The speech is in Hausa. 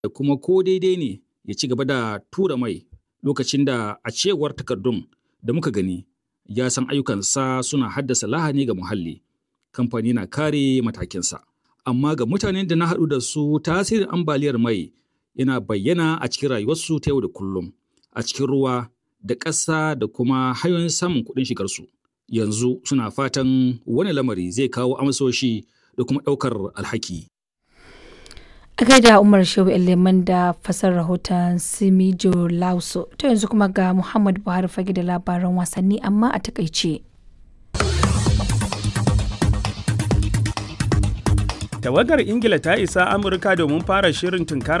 da kuma ko daidai ne ya ci gaba da tura mai lokacin da a cewar takardun da muka gani ya san ayyukansa suna haddasa lahani ga muhalli. Kamfani na kare matakinsa. Amma ga mutanen da na haɗu da su tasirin ambaliyar mai yana bayyana a cikin rayuwarsu ta yau da kullum, a cikin ruwa da ƙasa da kuma hanyoyin samun kuɗin shigarsu. Yanzu suna fatan wani lamari zai kawo amsoshi da kuma ɗaukar alhaki. A gaida Umar Shehu Eleman da fasar rahoton Simijo Lauso. Ta yanzu kuma ga Muhammad Buhari fage da labaran wasanni amma a takaice. Tawagar Ingila ta isa Amurka domin fara shirin tunkarar